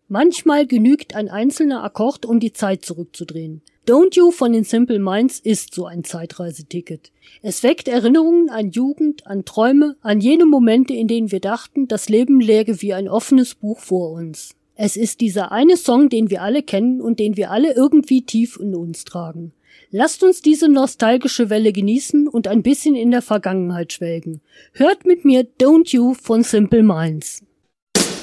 Manchmal genügt ein einzelner Akkord, um die Zeit zurückzudrehen. Don't You von den Simple Minds ist so ein Zeitreiseticket. Es weckt Erinnerungen an Jugend, an Träume, an jene Momente, in denen wir dachten, das Leben läge wie ein offenes Buch vor uns. Es ist dieser eine Song, den wir alle kennen und den wir alle irgendwie tief in uns tragen. Lasst uns diese nostalgische Welle genießen und ein bisschen in der Vergangenheit schwelgen. Hört mit mir Don't You von Simple Minds.